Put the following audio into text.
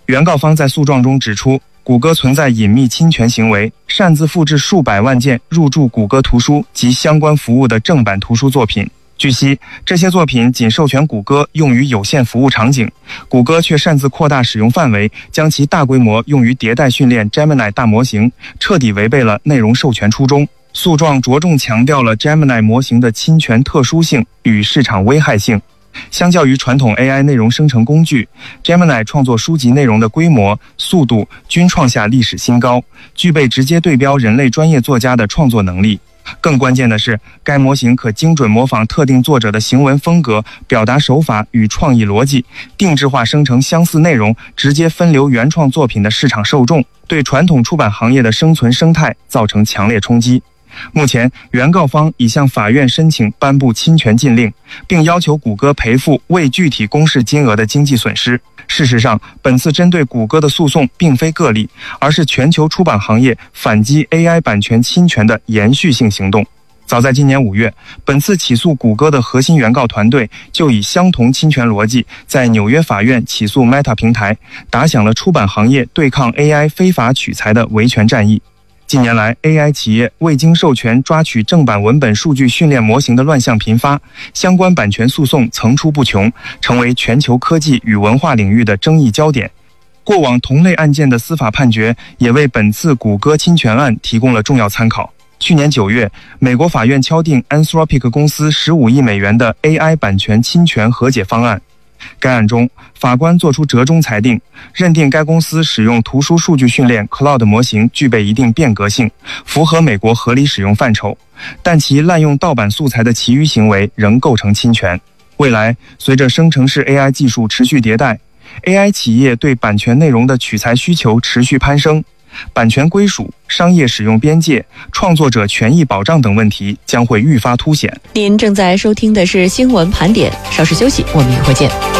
原告方在诉状中指出，谷歌存在隐秘侵权行为，擅自复制数百万件入驻谷歌图书及相关服务的正版图书作品。据悉，这些作品仅授权谷歌用于有限服务场景，谷歌却擅自扩大使用范围，将其大规模用于迭代训练 Gemini 大模型，彻底违背了内容授权初衷。诉状着重强调了 Gemini 模型的侵权特殊性与市场危害性。相较于传统 AI 内容生成工具， Gemini 创作书籍内容的规模、速度均创下历史新高，具备直接对标人类专业作家的创作能力。更关键的是，该模型可精准模仿特定作者的行文风格、表达手法与创意逻辑，定制化生成相似内容，直接分流原创作品的市场受众，对传统出版行业的生存生态造成强烈冲击。目前，原告方已向法院申请颁布侵权禁令，并要求谷歌赔付未具体公示金额的经济损失。事实上，本次针对谷歌的诉讼并非个例，而是全球出版行业反击 AI 版权侵权的延续性行动。早在今年5月，本次起诉谷歌的核心原告团队就以相同侵权逻辑，在纽约法院起诉 Meta 平台，打响了出版行业对抗 AI 非法取材的维权战役。近年来 ，AI 企业未经授权抓取正版文本数据训练模型的乱象频发，相关版权诉讼层出不穷，成为全球科技与文化领域的争议焦点。过往同类案件的司法判决也为本次谷歌侵权案提供了重要参考。去年9月，美国法院敲定 Anthropic 公司15亿美元的 AI 版权侵权和解方案。该案中，法官作出折中裁定，认定该公司使用图书数据训练 Cloud 模型具备一定变革性，符合美国合理使用范畴，但其滥用盗版素材的其余行为仍构成侵权。未来，随着生成式 AI 技术持续迭代， AI 企业对版权内容的取材需求持续攀升，版权归属、商业使用边界、创作者权益保障等问题将会愈发凸显。 您正在收听的是新闻盘点，稍事休息，我们一会儿见。